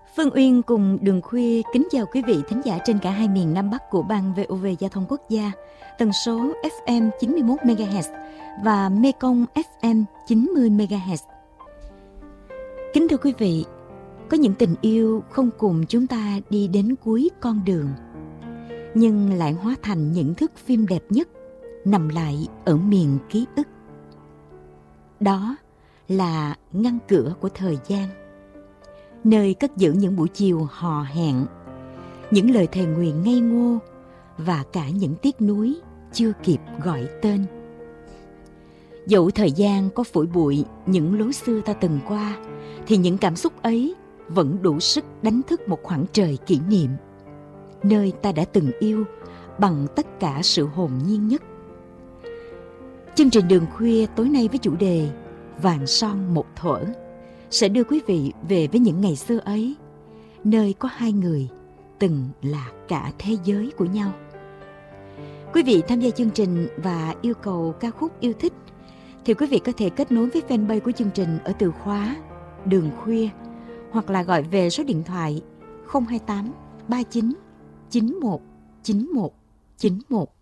Phương Uyên cùng Đường Khuya kính chào quý vị thính giả trên cả hai miền Nam Bắc của Ban VOV Giao thông Quốc gia, tần số FM 91 MHz và Mekong FM 90 MHz. Kính thưa quý vị, có những tình yêu không cùng chúng ta đi đến cuối con đường, nhưng lại hóa thành những thước phim đẹp nhất nằm lại ở miền ký ức. Đó là ngăn cửa của thời gian, nơi cất giữ những buổi chiều hò hẹn, những lời thề nguyền ngây ngô và cả những tiếc nuối chưa kịp gọi tên. Dẫu thời gian có phủi bụi những lối xưa ta từng qua, thì những cảm xúc ấy vẫn đủ sức đánh thức một khoảng trời kỷ niệm, nơi ta đã từng yêu bằng tất cả sự hồn nhiên nhất. Chương trình Đường Khuya tối nay với chủ đề Vàng son một thuở sẽ đưa quý vị về với những ngày xưa ấy, nơi có hai người từng là cả thế giới của nhau. Quý vị tham gia chương trình và yêu cầu ca khúc yêu thích thì quý vị có thể kết nối với fanpage của chương trình ở từ khóa Đường Khuya, hoặc là gọi về số điện thoại 028 39 91 91 91.